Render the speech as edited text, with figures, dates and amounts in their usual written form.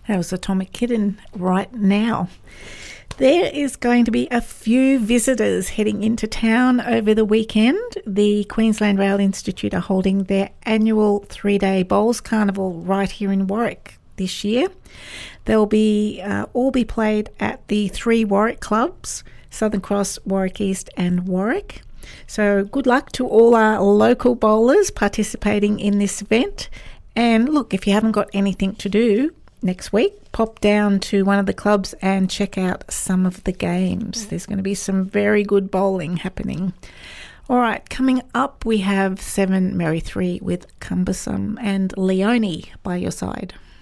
That was Atomic Kitten right now. There is going to be a few visitors heading into town over the weekend. The Queensland Rail Institute are holding their annual 3-day Bowls Carnival right here in Warwick this year. They'll be all be played at the 3 Warwick clubs, Southern Cross, Warwick East and Warwick. So good luck to all our local bowlers participating in this event. And look, if you haven't got anything to do next week, pop down to one of the clubs and check out some of the games. There's going to be some very good bowling happening. All right, coming up we have 7 Merry 3 with Cumbersome and Leonie by your side.